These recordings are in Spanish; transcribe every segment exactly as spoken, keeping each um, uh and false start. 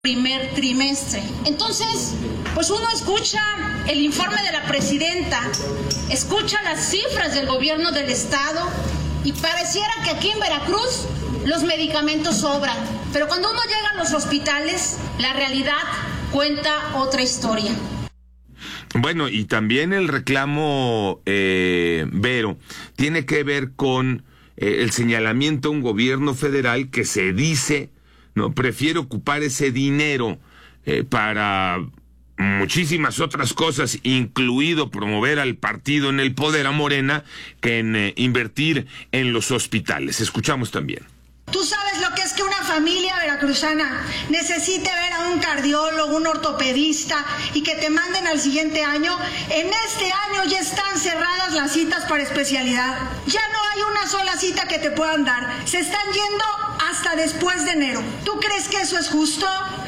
primer trimestre. Entonces, pues uno escucha el informe de la presidenta, escucha las cifras del gobierno del estado y pareciera que aquí en Veracruz los medicamentos sobran. Pero cuando uno llega a los hospitales, la realidad cuenta otra historia. Bueno, y también el reclamo, eh, Vero, tiene que ver con eh, el señalamiento a un gobierno federal que se dice, no, prefiere ocupar ese dinero eh, para muchísimas otras cosas, incluido promover al partido en el poder, a Morena, que en eh, invertir en los hospitales. Escuchamos también. ¿Tú sabes lo que es que una familia veracruzana necesite ver a un cardiólogo, un ortopedista y que te manden al siguiente año? En este año ya están cerradas las citas para especialidad. Ya no hay una sola cita que te puedan dar. Se están yendo hasta después de enero. ¿Tú crees que eso es justo?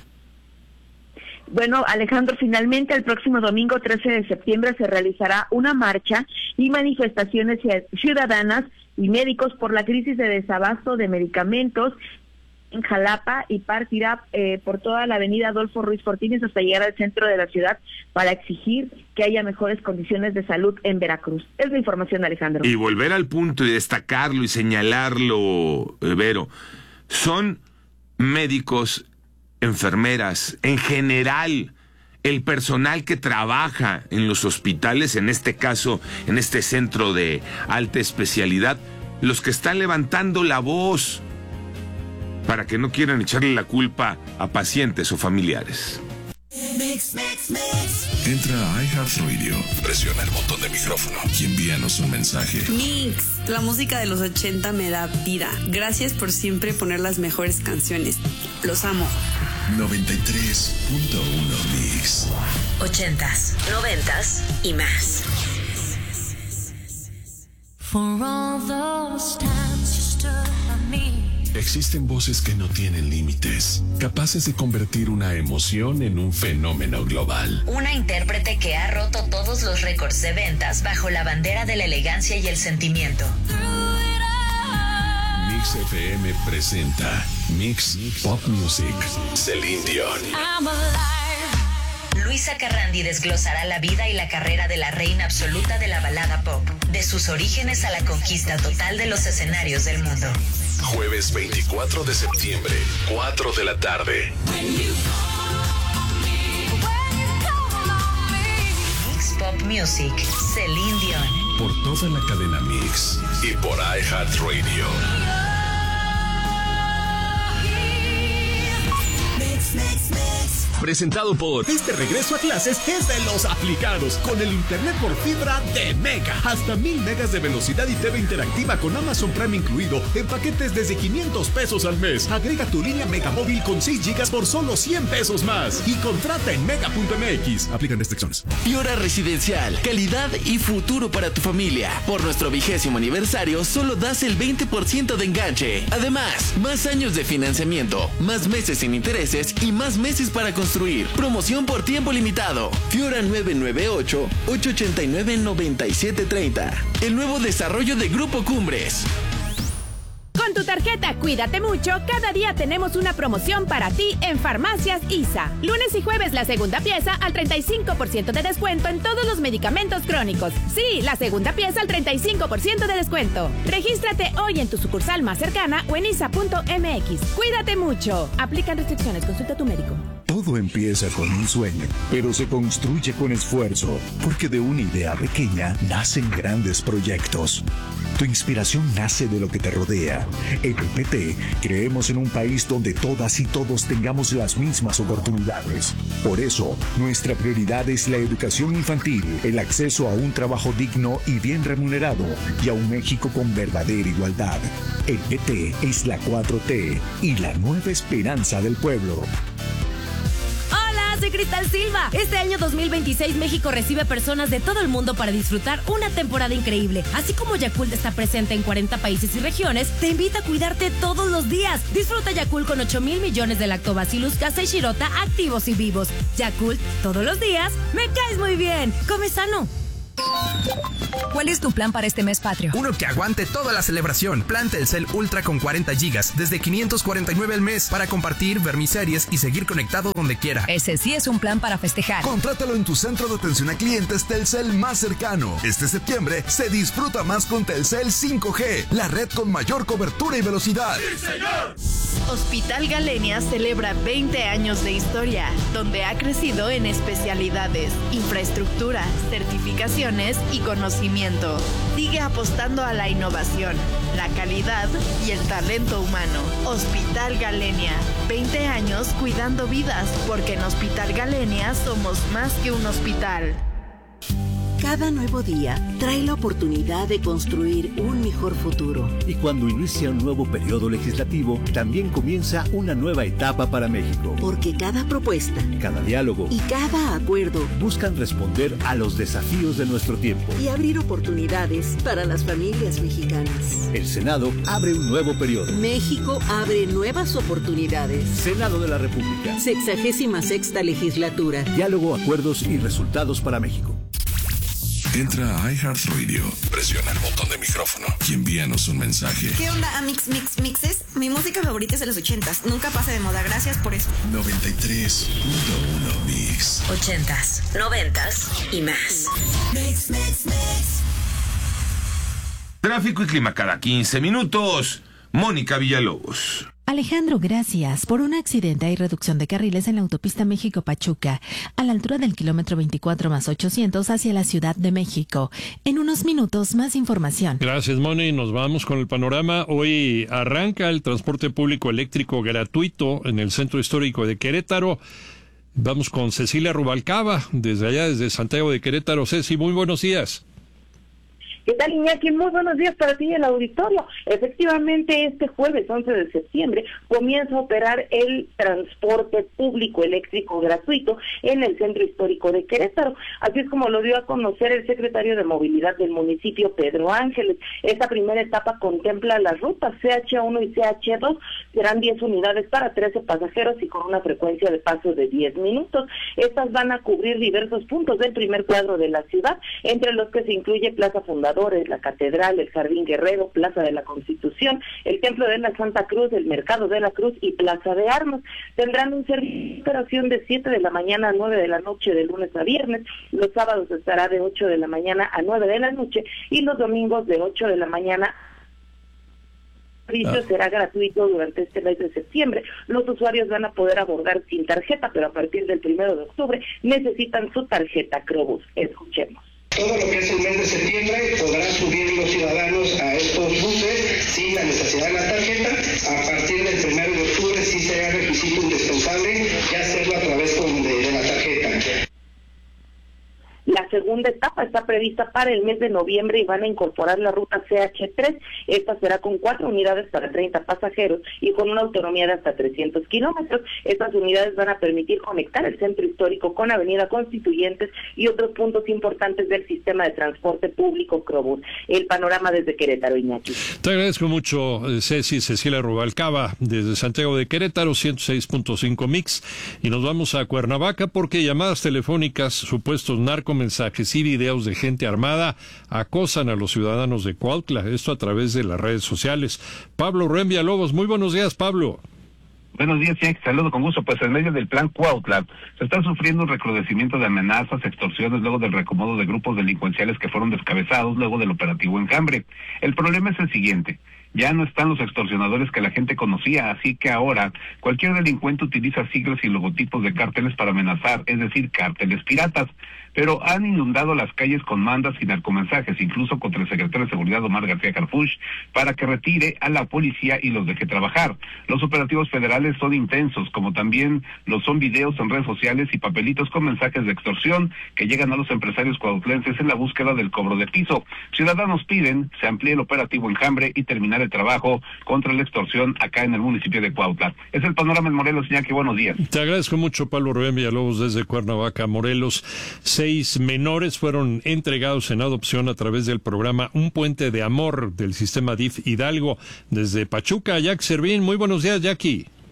Bueno, Alejandro, finalmente el próximo domingo trece de septiembre se realizará una marcha y manifestaciones ciudadanas y médicos por la crisis de desabasto de medicamentos en Jalapa y partirá eh, por toda la avenida Adolfo Ruiz Cortines hasta llegar al centro de la ciudad para exigir que haya mejores condiciones de salud en Veracruz. Es la información, Alejandro. Y volver al punto y destacarlo y señalarlo, eh, Vero, son médicos, enfermeras, en general, el personal que trabaja en los hospitales, en este caso, en este centro de alta especialidad, los que están levantando la voz para que no quieran echarle la culpa a pacientes o familiares. Mix, mix, mix. Entra a iHeartRadio, presiona el botón de micrófono y envíanos un mensaje. Mix, la música de los ochenta me da vida. Gracias por siempre poner las mejores canciones. Los amo. noventa y tres punto uno Mix. Ochentas, noventas y más. For all those times you stood by me. Existen voces que no tienen límites, capaces de convertir una emoción en un fenómeno global. Una intérprete que ha roto todos los récords de ventas bajo la bandera de la elegancia y el sentimiento. Mix F M presenta Mix Pop Music. Celine Dion. Luisa Carrandi desglosará la vida y la carrera de la reina absoluta de la balada pop, de sus orígenes a la conquista total de los escenarios del mundo. Jueves veinticuatro de septiembre, cuatro de la tarde. Mix Pop Music, Celine Dion. Por toda la cadena Mix y por iHeartRadio. Mix, mix, mix. Presentado por Este regreso a clases es de los aplicados con el internet por fibra de Mega. Hasta mil megas de velocidad y T V interactiva con Amazon Prime incluido en paquetes desde quinientos pesos al mes. Agrega tu línea Mega Móvil con seis gigas por solo cien pesos más y contrata en mega punto m x. Aplican restricciones. Fiora Residencial, calidad y futuro para tu familia. Por nuestro vigésimo aniversario solo das el veinte por ciento de enganche. Además, más años de financiamiento, más meses sin intereses y más meses para construir. Promoción por tiempo limitado. Fiora nueve nueve ocho, ocho ocho nueve, nueve siete tres cero. El nuevo desarrollo de Grupo Cumbres. Con tu tarjeta Cuídate Mucho, cada día tenemos una promoción para ti en Farmacias I S A. Lunes y jueves la segunda pieza al treinta y cinco por ciento de descuento en todos los medicamentos crónicos. Sí, la segunda pieza al treinta y cinco por ciento de descuento. Regístrate hoy en tu sucursal más cercana o en isa punto m x. Cuídate mucho. Aplican restricciones. Consulta a tu médico. Todo empieza con un sueño, pero se construye con esfuerzo, porque de una idea pequeña nacen grandes proyectos. Tu inspiración nace de lo que te rodea. En P P T creemos en un país donde todas y todos tengamos las mismas oportunidades. Por eso, nuestra prioridad es la educación infantil, el acceso a un trabajo digno y bien remunerado, y a un México con verdadera igualdad. El P T es la cuatro T y la nueva esperanza del pueblo. Soy Cristal Silva. Este año dos mil veintiséis México recibe personas de todo el mundo para disfrutar una temporada increíble. Así como Yakult está presente en cuarenta países y regiones, te invita a cuidarte todos los días. Disfruta Yakult con ocho mil millones de Lactobacillus casei shirota activos y vivos. Yakult, todos los días, me caes muy bien. Come sano. ¿Cuál es tu plan para este mes patrio? Uno que aguante toda la celebración. Plan Telcel Ultra con cuarenta gigas desde quinientos cuarenta y nueve al mes para compartir, ver mis series y seguir conectado donde quiera. Ese sí es un plan para festejar. Contrátalo en tu centro de atención a clientes Telcel más cercano. Este septiembre se disfruta más con Telcel cinco G, la red con mayor cobertura y velocidad. ¡Sí, señor! Hospital Galenia celebra veinte años de historia, donde ha crecido en especialidades, infraestructura, certificaciones y conocimiento. Sigue apostando a la innovación, la calidad y el talento humano. Hospital Galenia, veinte años cuidando vidas, porque en Hospital Galenia somos más que un hospital. Cada nuevo día trae la oportunidad de construir un mejor futuro. Y cuando inicia un nuevo periodo legislativo, también comienza una nueva etapa para México. Porque cada propuesta, cada diálogo y cada acuerdo buscan responder a los desafíos de nuestro tiempo y abrir oportunidades para las familias mexicanas. El Senado abre un nuevo periodo. México abre nuevas oportunidades. Senado de la República. Sexagésima sexta legislatura. Diálogo, acuerdos y resultados para México. Entra a iHeartRadio, presiona el botón de micrófono y envíanos un mensaje. ¿Qué onda, Amix Mix Mixes? Mi música favorita es de los ochentas, nunca pasa de moda, gracias por eso. noventa y tres punto uno Mix. Ochentas, noventas y más. Mix, mix, mix. Tráfico y clima cada quince minutos. Mónica Villalobos. Alejandro, gracias. Por un accidente hay reducción de carriles en la autopista México-Pachuca, a la altura del kilómetro veinticuatro más ochocientos hacia la Ciudad de México. En unos minutos, más información. Gracias, Moni. Nos vamos con el panorama. Hoy arranca el transporte público eléctrico gratuito en el Centro Histórico de Querétaro. Vamos con Cecilia Rubalcaba, desde allá, desde Santiago de Querétaro. Ceci, muy buenos días. ¿Qué tal, Iñaki? Muy buenos días para ti y el auditorio. Efectivamente, este jueves once de septiembre comienza a operar el transporte público eléctrico gratuito en el Centro Histórico de Querétaro. Así es como lo dio a conocer el secretario de Movilidad del municipio, Pedro Ángeles. Esta primera etapa contempla las rutas C H uno y C H dos. Serán diez unidades para trece pasajeros y con una frecuencia de paso de diez minutos. Estas van a cubrir diversos puntos del primer cuadro de la ciudad, entre los que se incluye Plaza Fundadora, la Catedral, el Jardín Guerrero, Plaza de la Constitución, el Templo de la Santa Cruz, el Mercado de la Cruz y Plaza de Armas. Tendrán un servicio de operación de siete de la mañana a nueve de la noche de lunes a viernes. Los sábados estará de ocho de la mañana a nueve de la noche y los domingos de ocho de la mañana. El servicio ah. será gratuito durante este mes de septiembre. Los usuarios van a poder abordar sin tarjeta, pero a partir del primero de octubre necesitan su tarjeta Crobús. Escuchemos. Todo lo que es el mes de septiembre podrán subir los ciudadanos a estos buses sin la necesidad de la tarjeta. A partir del primero de octubre sí será requisito indispensable ya hacerlo a través de, de la tarjeta. La segunda etapa está prevista para el mes de noviembre y van a incorporar la ruta C H tres. Esta será con cuatro unidades para treinta pasajeros y con una autonomía de hasta trescientos kilómetros. Estas unidades van a permitir conectar el centro histórico con Avenida Constituyentes y otros puntos importantes del sistema de transporte público Crobús. El panorama desde Querétaro, Iñaki. Te agradezco mucho, Ceci, Cecilia Rubalcaba, desde Santiago de Querétaro, ciento seis punto cinco Mix. Y nos vamos a Cuernavaca porque llamadas telefónicas, supuestos narcos, mensajes y videos de gente armada acosan a los ciudadanos de Cuautla, esto a través de las redes sociales. Pablo Rubén Villalobos, muy buenos días, Pablo. Buenos días, sí, saludo con gusto. Pues en medio del plan Cuautla se está sufriendo un recrudecimiento de amenazas, extorsiones, luego del reacomodo de grupos delincuenciales que fueron descabezados luego del operativo Enjambre. El problema es el siguiente: ya no están los extorsionadores que la gente conocía, así que ahora cualquier delincuente utiliza siglas y logotipos de cárteles para amenazar, es decir, cárteles piratas. Pero han inundado las calles con mandas y narcomensajes, incluso contra el secretario de Seguridad Omar García Harfuch, para que retire a la policía y los deje trabajar. Los operativos federales son intensos, como también lo son videos en redes sociales y papelitos con mensajes de extorsión que llegan a los empresarios cuautlenses en la búsqueda del cobro de piso. Ciudadanos piden se amplíe el operativo Enjambre y terminar el trabajo contra la extorsión acá en el municipio de Cuautla. Es el panorama en Morelos, Iñaki, buenos días. Te agradezco mucho, Pablo Rubén Villalobos, desde Cuernavaca, Morelos. Seis menores fueron entregados en adopción a través del programa Un Puente de Amor del sistema D I F Hidalgo desde Pachuca. Jackie Servín, muy buenos días, Jackie.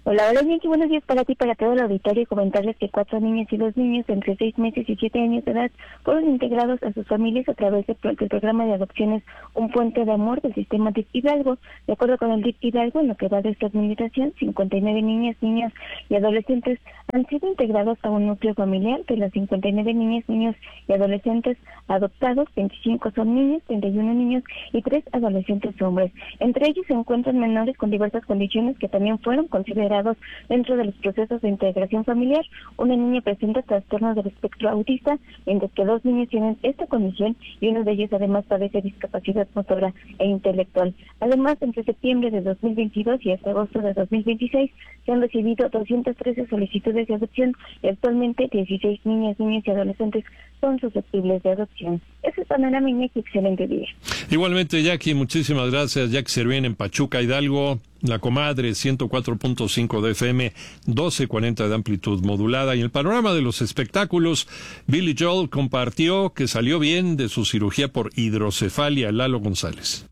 Hola, hola, Iñaki, buenos días para ti, para todo el auditorio, y comentarles que cuatro niñas y dos niños entre seis meses y siete años de edad fueron integrados a sus familias a través de, del programa de adopciones Un Puente de Amor del sistema D I F Hidalgo. De acuerdo con el D I F Hidalgo, en lo que va de esta administración, cincuenta y nueve niñas, niñas y adolescentes han sido integrados a un núcleo familiar. De las cincuenta y nueve niñas, niños y adolescentes adoptados, veinticinco son niñas, treinta y uno niños y tres adolescentes hombres. Entre ellos se encuentran menores con diversas condiciones que también fueron considerados dentro de los procesos de integración familiar. Una niña presenta trastornos del espectro autista, mientras que dos niños tienen esta condición y uno de ellos además padece discapacidad motora e intelectual. Además, entre septiembre de dos mil veintidós y hasta agosto de dos mil veintiséis se han recibido doscientas trece solicitudes de adopción y actualmente dieciséis niñas, niños y adolescentes son susceptibles de adopción. Ese es Panorama, Iñaki, excelente día. Igualmente, Jackie, muchísimas gracias. Jackie Servién en Pachuca, Hidalgo. La Comadre, ciento cuatro punto cinco de F M, doce cuarenta de amplitud modulada. Y en el panorama de los espectáculos, Billy Joel compartió que salió bien de su cirugía por hidrocefalia. Lalo González.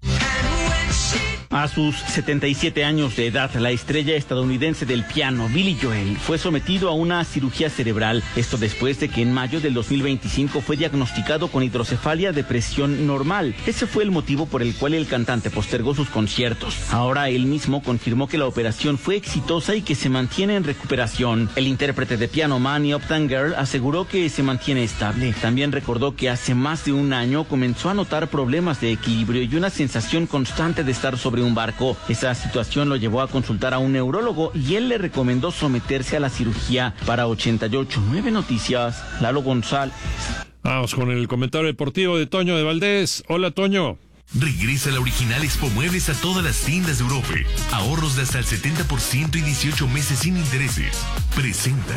A sus setenta y siete años de edad, la estrella estadounidense del piano, Billy Joel, fue sometido a una cirugía cerebral. Esto después de que en mayo del dos mil veinticinco fue diagnosticado con hidrocefalia de presión normal. Ese fue el motivo por el cual el cantante postergó sus conciertos. Ahora él mismo confirmó que la operación fue exitosa y que se mantiene en recuperación. El intérprete de piano Manny Upton Girl aseguró que se mantiene estable. También recordó que hace más de un año comenzó a notar problemas de equilibrio y una sensación constante de estar sobre un barco. Esa situación lo llevó a consultar a un neurólogo y él le recomendó someterse a la cirugía. Para ochenta y ocho punto nueve Noticias, Lalo González. Vamos con el comentario deportivo de Toño de Valdés. Hola, Toño. Regresa la original Expo Muebles a todas las tiendas de Europa. Ahorros de hasta el setenta por ciento y dieciocho meses sin intereses. Presenta.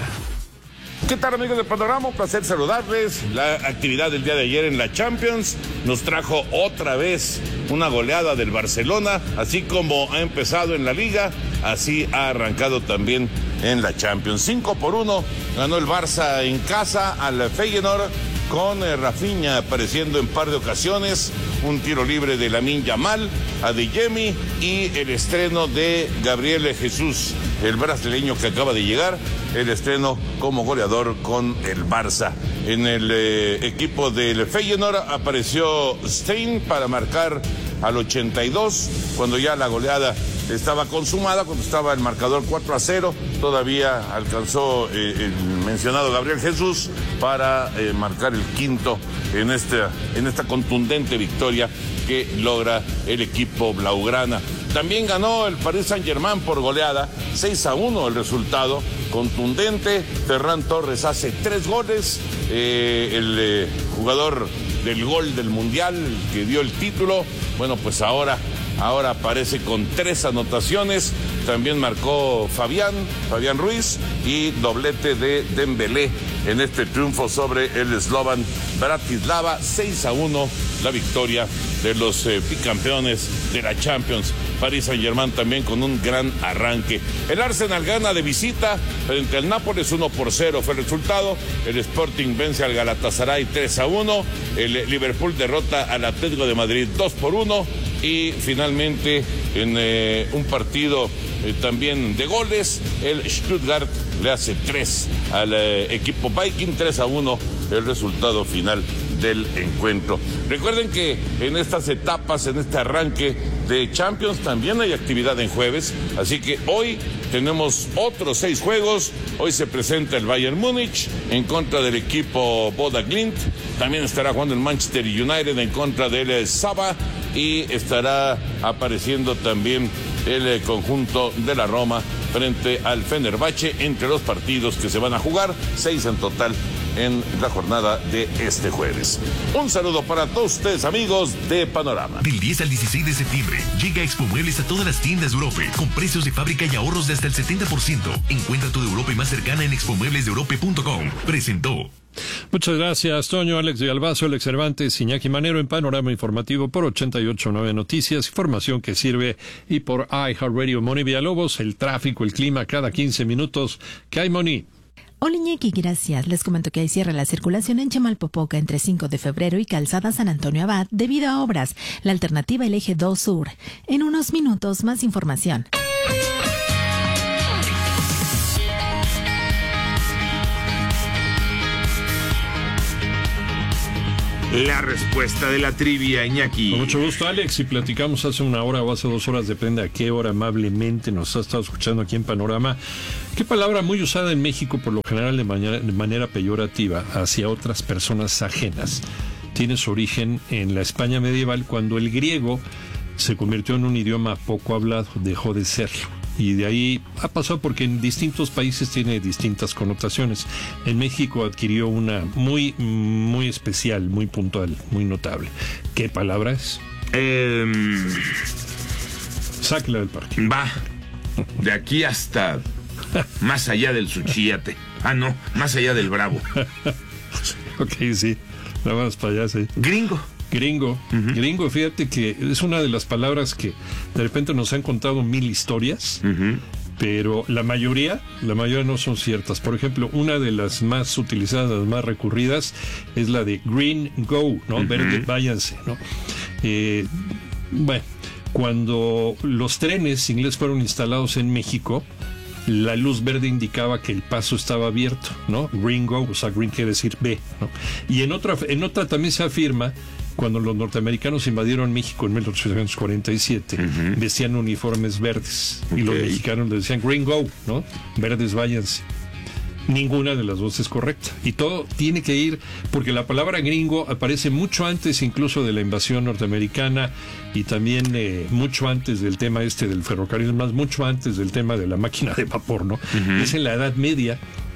¿Qué tal, amigos de Panorama? Un placer saludarles. La actividad del día de ayer en la Champions nos trajo otra vez una goleada del Barcelona, así como ha empezado en la Liga, así ha arrancado también en la Champions. cinco por uno ganó el Barça en casa al Feyenoord, con eh, Rafinha apareciendo en par de ocasiones, un tiro libre de Lamine Yamal, Adeyemi y el estreno de Gabriel Jesús, el brasileño que acaba de llegar, el estreno como goleador con el Barça. En el eh, equipo del Feyenoord apareció Stein para marcar al ochenta y dos, cuando ya la goleada estaba consumada, cuando estaba el marcador cuatro a cero, todavía alcanzó eh, el mencionado Gabriel Jesús para eh, marcar el quinto en esta, en esta contundente victoria que logra el equipo blaugrana. También ganó el Paris Saint-Germain por goleada, seis a uno el resultado, contundente. Ferran Torres hace tres goles, eh, el eh, jugador del gol del Mundial, que dio el título, bueno, pues ahora, ahora aparece con tres anotaciones. También marcó Fabián, Fabián Ruiz, y doblete de Dembélé en este triunfo sobre el Slovan Bratislava. seis a uno la victoria de los eh, bicampeones de la Champions. Paris Saint-Germain también con un gran arranque. El Arsenal gana de visita frente al Nápoles, uno por cero fue el resultado. El Sporting vence al Galatasaray tres a uno. El Liverpool derrota al Atlético de Madrid dos por uno. Y finalmente, en eh, un partido eh, también de goles, el Stuttgart le hace tres al eh, equipo Viking, tres a uno el resultado final del encuentro. Recuerden que en estas etapas, en este arranque de Champions, también hay actividad en jueves, así que hoy tenemos otros seis juegos. Hoy se presenta el Bayern Múnich en contra del equipo Boda Glimt, también estará jugando el Manchester United en contra del Saba, y estará apareciendo también el conjunto de la Roma frente al Fenerbahce, entre los partidos que se van a jugar, seis en total en la jornada de este jueves. Un saludo para todos ustedes, amigos de Panorama. Del diez al dieciséis de septiembre, llega Expo Muebles a todas las tiendas de Europa, con precios de fábrica y ahorros de hasta el setenta por ciento. Encuentra tu de Europa más cercana en expo muebles de europa punto com. Presentó. Muchas gracias, Toño, Alex de Albazo, Alex Cervantes, Iñaki Manero en Panorama Informativo por ochenta y ocho punto nueve Noticias, información que sirve, y por iHeartRadio. Moni Villalobos, el tráfico, el clima cada quince minutos. ¿Qué hay, Moni? Hola, Iñaki, gracias. Les comento que hay cierre la circulación en Chamalpopoca entre cinco de febrero y Calzada San Antonio Abad debido a obras. La alternativa, el eje dos Sur. En unos minutos, más información. la respuesta de la trivia, Iñaki. Con mucho gusto, Alex, y platicamos hace una hora o hace dos horas, depende a qué hora amablemente nos ha estado escuchando aquí en Panorama. ¿Qué palabra muy usada en México, por lo general de manera, de manera peyorativa, hacia otras personas ajenas, tiene su origen en la España medieval, cuando el griego se convirtió en un idioma poco hablado, dejó de serlo. Y de ahí ha pasado porque en distintos países tiene distintas connotaciones. En México adquirió una muy, muy especial, muy puntual, muy notable. ¿Qué palabra es? Eh, Sáquela del parque. Va. De aquí hasta más allá del Suchiate. Ah, no, más allá del Bravo. Ok, sí. Nada más para allá, sí. Gringo. Gringo, uh-huh. Gringo, fíjate que es una de las palabras que de repente nos han contado mil historias, uh-huh. pero la mayoría, la mayoría no son ciertas. Por ejemplo, una de las más utilizadas, las más recurridas, es la de green go, ¿no? Uh-huh. Verde, váyanse, ¿no? Eh, bueno, cuando los trenes ingleses fueron instalados en México, la luz verde indicaba que el paso estaba abierto, ¿no? Green go, o sea, green quiere decir ve, ¿no? Y en otra, en otra también se afirma, cuando los norteamericanos invadieron México en mil ochocientos cuarenta y siete, uh-huh. vestían uniformes verdes, okay. y los mexicanos le decían green go, ¿no? Verdes váyanse. Ninguna de las dos es correcta. Y todo tiene que ir, porque la palabra gringo aparece mucho antes incluso de la invasión norteamericana, y también eh, mucho antes del tema este del ferrocarril, más mucho antes del tema de la máquina de vapor, ¿no? Uh-huh. Es en la Edad Media.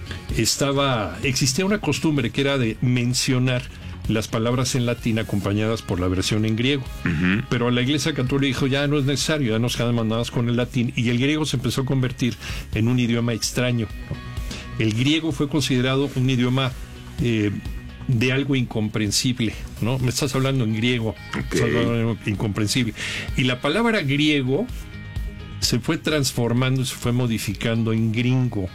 Estaba, existía una costumbre que era de mencionar las palabras en latín acompañadas por la versión en griego. Uh-huh. Pero la Iglesia Católica dijo, ya no es necesario, ya nos quedan mandadas con el latín, y el griego se empezó a convertir en un idioma extraño, ¿no? El griego fue considerado un idioma eh, de algo incomprensible, ¿no? Me estás hablando en griego, okay. Estás hablando de algo incomprensible. Y la palabra griego se fue transformando, se fue modificando en gringo.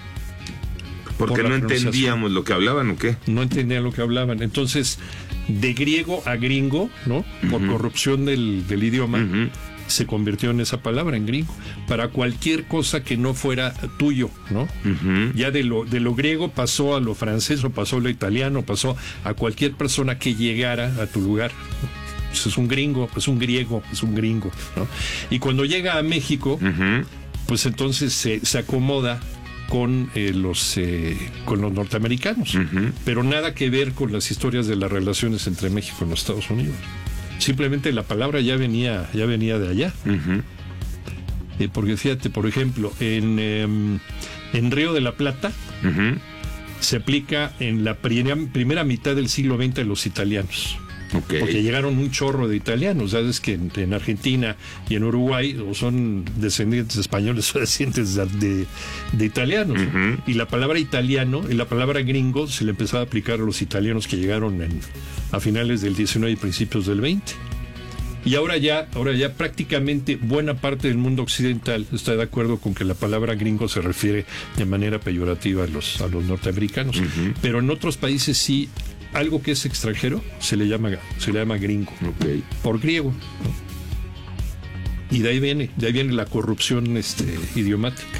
Porque por no entendíamos lo que hablaban, ¿o qué? No entendían lo que hablaban. Entonces, de griego a gringo, ¿no? Por uh-huh. corrupción del, del idioma, uh-huh. se convirtió en esa palabra, en gringo, para cualquier cosa que no fuera tuyo, ¿no? Uh-huh. Ya de lo, de lo griego pasó a lo francés, o pasó a lo italiano, pasó a cualquier persona que llegara a tu lugar. Pues es un gringo, es un griego, es un gringo, ¿no? Y cuando llega a México, uh-huh. pues entonces se, se acomoda con eh, los eh, con los norteamericanos, uh-huh. pero nada que ver con las historias de las relaciones entre México y los Estados Unidos. Simplemente la palabra ya venía ya venía de allá. Uh-huh. Eh, porque fíjate, por ejemplo, en, eh, en Río de la Plata, uh-huh. se aplica en la primera, primera mitad del siglo veinte a los italianos. Okay. Porque llegaron un chorro de italianos, sabes que en, en Argentina y en Uruguay o son descendientes españoles o descendientes de, de, de italianos, uh-huh. ¿no? Y la palabra italiano y la palabra gringo se le empezó a aplicar a los italianos que llegaron en, a finales del diecinueve y principios del veinte. Y ahora ya, ahora ya prácticamente buena parte del mundo occidental está de acuerdo con que la palabra gringo se refiere de manera peyorativa a los, a los norteamericanos. Uh-huh. Pero en otros países sí, algo que es extranjero se le llama, se le llama gringo, okay. por griego, ¿no? Y de ahí viene, de ahí viene la corrupción este, idiomática.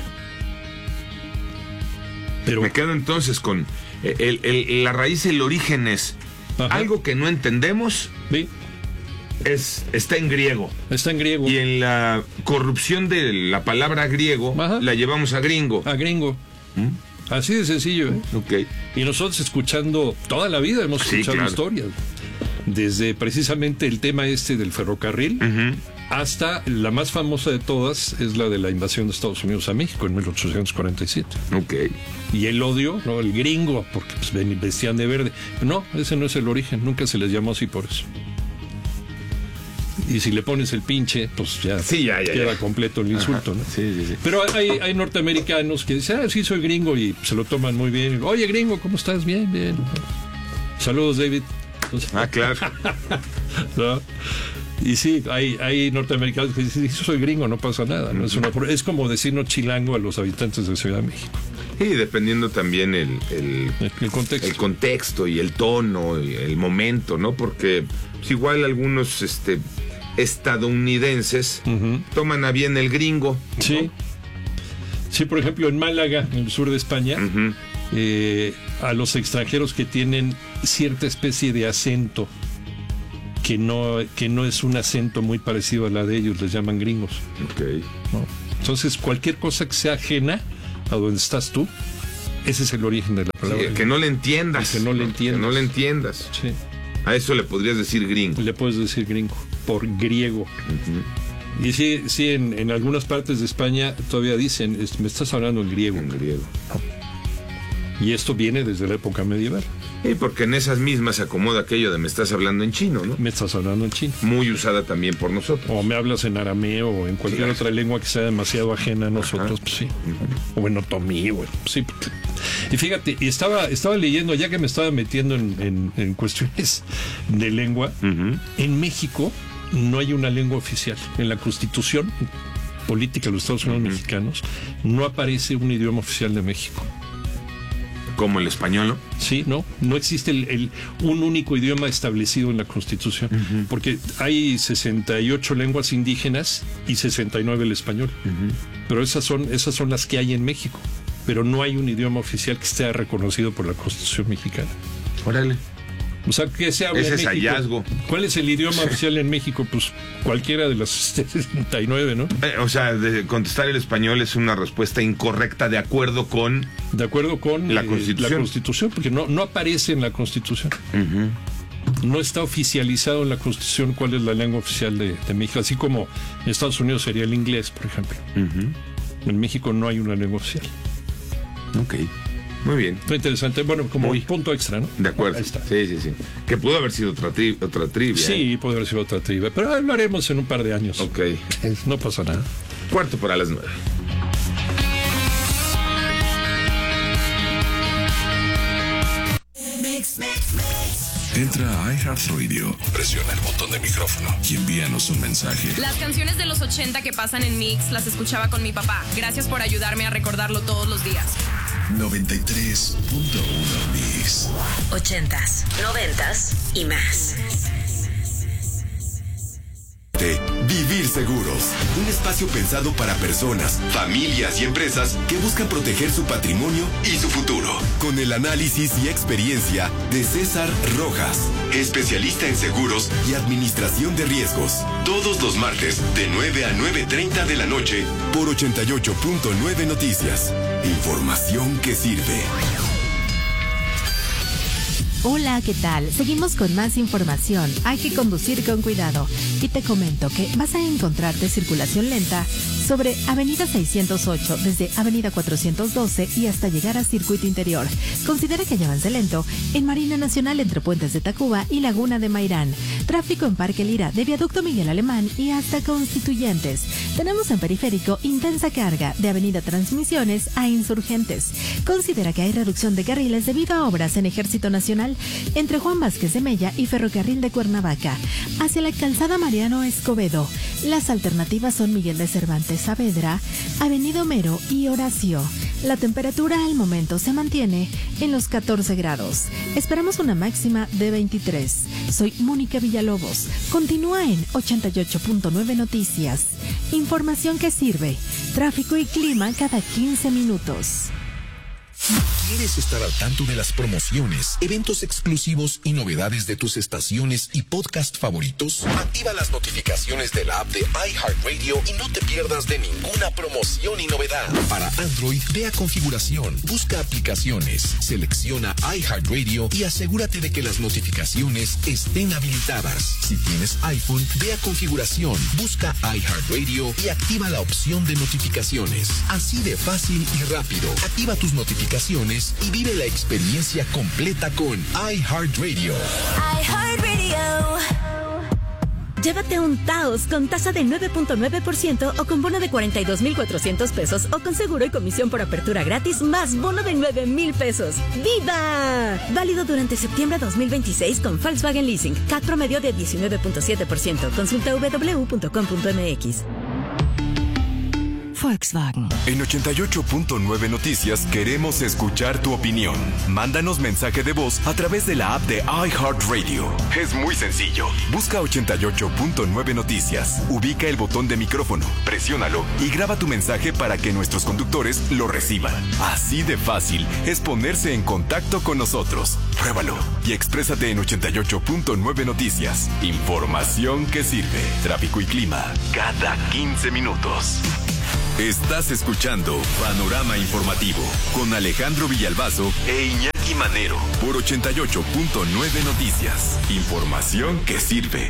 Pero me quedo entonces con el, el, la raíz, el origen es Ajá. algo que no entendemos. ¿Sí? Es, está en griego. Está en griego. Y en la corrupción de la palabra griego, Ajá. la llevamos a gringo. A gringo. ¿Mm? Así de sencillo, ¿eh? Okay. Y nosotros escuchando toda la vida hemos escuchado sí, claro. historias. Desde precisamente el tema este del ferrocarril, uh-huh. hasta la más famosa de todas es la de la invasión de Estados Unidos a México en mil ochocientos cuarenta y siete. Okay. Y el odio, ¿no? El gringo, porque pues, vestían de verde. No, ese no es el origen, nunca se les llamó así por eso. Y si le pones el pinche, pues ya, sí, ya, ya queda ya. completo el insulto, ¿no? Sí, sí, sí. Pero hay, hay norteamericanos que dicen, ah, sí, soy gringo, y se lo toman muy bien. Oye, gringo, ¿cómo estás? Bien, bien. Saludos, David. Ah, claro. ¿No? Y sí, hay, hay norteamericanos que dicen, soy gringo, no pasa nada, ¿no? Es, una, es como decirnos chilango a los habitantes de Ciudad de México. Sí, dependiendo también el, el, el, contexto. el contexto y el tono y el momento, ¿no? Porque pues, igual algunos este, estadounidenses uh-huh. toman a bien el gringo, ¿no? Sí. Sí, por ejemplo, en Málaga, en el sur de España, uh-huh. eh, a los extranjeros que tienen cierta especie de acento que no, que no es un acento muy parecido a la de ellos, les llaman gringos. Okay. ¿No? Entonces, cualquier cosa que sea ajena a donde estás tú, ese es el origen de la palabra. Sí, que no le entiendas. Que no le entiendas. Que no le entiendas. Sí. A eso le podrías decir gringo. Le puedes decir gringo, por griego. Uh-huh. Y sí, sí en, en algunas partes de España todavía dicen, me estás hablando en griego. En griego. Y esto viene desde la época medieval. Sí, porque en esas mismas se acomoda aquello de me estás hablando en chino, ¿no? Me estás hablando en chino. Muy usada también por nosotros. O me hablas en arameo o en cualquier sí, otra lengua que sea demasiado ajena a nosotros, pues sí. Uh-huh. O en otomí, o sí. Y fíjate, y estaba, estaba leyendo, ya que me estaba metiendo en, en, en cuestiones de lengua, uh-huh. En México no hay una lengua oficial. En la Constitución política de los Estados Unidos uh-huh. mexicanos no aparece un idioma oficial de México. ¿Como el español, no? Sí, no, no existe el, el, un único idioma establecido en la Constitución, uh-huh. porque hay sesenta y ocho lenguas indígenas y sesenta y nueve el español, uh-huh. pero esas son, esas son las que hay en México, pero no hay un idioma oficial que esté reconocido por la Constitución mexicana. Órale. O sea, ¿qué se habla Ese en es México? Hallazgo. ¿Cuál es el idioma oficial en México? Pues cualquiera de las sesenta y nueve, ¿no? Eh, o sea, de contestar el español es una respuesta incorrecta de acuerdo con... De acuerdo con la eh, Constitución. La Constitución, porque no, no aparece en la Constitución. Uh-huh. No está oficializado en la Constitución cuál es la lengua oficial de, de México, así como en Estados Unidos sería el inglés, por ejemplo. Uh-huh. En México no hay una lengua oficial. Ok. Muy bien. Está interesante. Bueno, como Muy. punto extra, ¿no? De acuerdo. Ahí está. Sí, sí, sí. Que pudo haber sido otra, tri- otra trivia. Sí, ¿eh? puede haber sido otra trivia. Pero lo haremos en un par de años. Ok. No pasa nada. Cuarto para las nueve. Mix, mix, mix. Entra a iHeartRadio, presiona el botón de micrófono y envíanos un mensaje. Las canciones de los ochenta que pasan en Mix las escuchaba con mi papá. Gracias por ayudarme a recordarlo todos los días. noventa y tres punto uno Mix. Ochentas, noventas y más. Vivir Seguros, un espacio pensado para personas, familias y empresas que buscan proteger su patrimonio y su futuro. Con el análisis y experiencia de César Rojas, especialista en seguros y administración de riesgos. Todos los martes de nueve a nueve treinta de la noche por ochenta y ocho punto nueve Noticias. Información que sirve. Hola, ¿qué tal? Seguimos con más información. Hay que conducir con cuidado. Y te comento que vas a encontrarte circulación lenta sobre Avenida seiscientos ocho, desde Avenida cuatrocientos doce y hasta llegar a Circuito Interior. Considera que hay avance lento en Marina Nacional entre Puentes de Tacuba y Laguna de Mairán. Tráfico en Parque Lira, de Viaducto Miguel Alemán y hasta Constituyentes. Tenemos en Periférico intensa carga de Avenida Transmisiones a Insurgentes. Considera que hay reducción de carriles debido a obras en Ejército Nacional entre Juan Vázquez de Mella y Ferrocarril de Cuernavaca. Hacia la calzada Mariano Escobedo, las alternativas son Miguel de Cervantes Saavedra, Avenida Homero y Horacio. La temperatura al momento se mantiene en los catorce grados. Esperamos una máxima de veintitrés. Soy Mónica Villalobos. Continúa en ochenta y ocho punto nueve Noticias. Información que sirve. Tráfico y clima cada quince minutos. ¿Quieres estar al tanto de las promociones, eventos exclusivos y novedades de tus estaciones y podcast favoritos? Activa las notificaciones de la app de iHeartRadio y no te pierdas de ninguna promoción y novedad. Para Android, ve a configuración, busca aplicaciones, selecciona iHeartRadio y asegúrate de que las notificaciones estén habilitadas. Si tienes iPhone, ve a configuración, busca iHeartRadio y activa la opción de notificaciones. Así de fácil y rápido. Activa tus notificaciones y vive la experiencia completa con iHeartRadio. iHeartRadio. Llévate un Taos con tasa de nueve punto nueve por ciento o con bono de cuarenta y dos mil cuatrocientos pesos o con seguro y comisión por apertura gratis más bono de nueve mil pesos. ¡Viva! Válido durante septiembre dos mil veintiséis con Volkswagen Leasing. C A T promedio de diecinueve punto siete por ciento. Consulta w w w punto com punto m x. Volkswagen. En ochenta y ocho punto nueve Noticias queremos escuchar tu opinión. Mándanos mensaje de voz a través de la app de iHeartRadio. Es muy sencillo. Busca ochenta y ocho punto nueve Noticias. Ubica el botón de micrófono, presiónalo y graba tu mensaje para que nuestros conductores lo reciban. Así de fácil es ponerse en contacto con nosotros. Pruébalo y exprésate en ochenta y ocho punto nueve Noticias. Información que sirve. Tráfico y clima cada quince minutos. Estás escuchando Panorama Informativo con Alejandro Villalbazo e Iñaki Manero por ochenta y ocho punto nueve Noticias. Información que sirve.